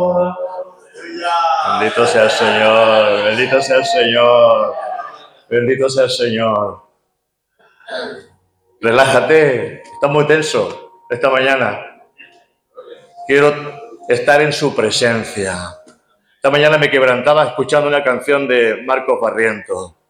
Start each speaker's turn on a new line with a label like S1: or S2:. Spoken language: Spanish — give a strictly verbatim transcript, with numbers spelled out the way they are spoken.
S1: Bendito sea el Señor, bendito sea el Señor, bendito sea el Señor. Relájate, está muy tenso esta mañana. Quiero estar en su presencia. Esta mañana me quebrantaba escuchando una canción de Marcos Barrientos.